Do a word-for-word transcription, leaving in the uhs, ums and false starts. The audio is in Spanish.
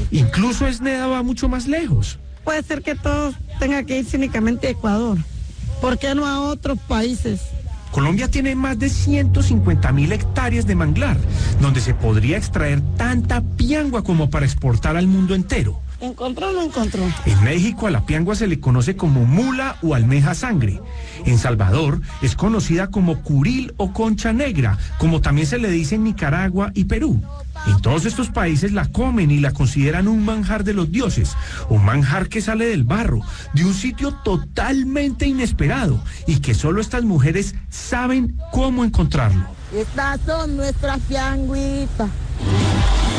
Incluso Esneda va mucho más lejos. Puede ser que todo tenga que ir cínicamente a Ecuador. ¿Por qué no a otros países? Colombia tiene más de ciento cincuenta mil hectáreas de manglar, donde se podría extraer tanta piangua como para exportar al mundo entero. ¿Encontró o no encontró? En México a la piangua se le conoce como mula o almeja sangre. En Salvador es conocida como curil o concha negra, como también se le dice en Nicaragua y Perú. En todos estos países la comen y la consideran un manjar de los dioses, un manjar que sale del barro, de un sitio totalmente inesperado y que solo estas mujeres saben cómo encontrarlo. Estas son nuestras pianguitas.